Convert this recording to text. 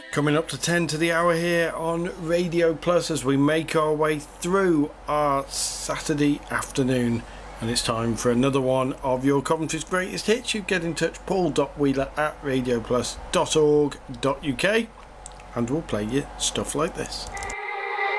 Coming up to 10 to the hour here on Radio Plus as we make our way through our Saturday afternoon. And it's time for another one of your Coventry's greatest hits. You get in touch, paul.wheeler@radioplus.org.uk, and we'll play you stuff like this.